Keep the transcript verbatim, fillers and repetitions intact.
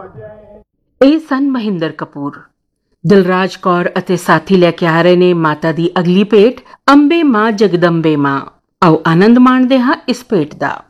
ਇਹ ਸਨ ਮਹਿੰਦਰ ਕਪੂਰ। ਦਿਲਰਾਜ ਕੌਰ ਅਤੇ ਸਾਥੀ ਲੈ ਕੇ ਆ ਰਹੇ ਨੇ ਮਾਤਾ ਦੀ ਅਗਲੀ ਭੇਟ, ਅੰਬੇ ਮਾਂ ਜਗਦੰਬੇ ਮਾਂ। ਆਓ ਆਨੰਦ ਮਾਣਦੇ ਹਾਂ ਇਸ ਭੇਟ ਦਾ।